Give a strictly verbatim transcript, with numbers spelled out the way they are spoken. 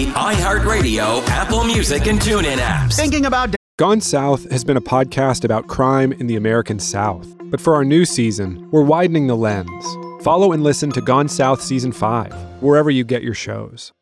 iHeartRadio, Apple Music, and TuneIn apps. Thinking about Gone South has been a podcast about crime in the American South. But for our new season, we're widening the lens. Follow and listen to Gone South Season five, wherever you get your shows.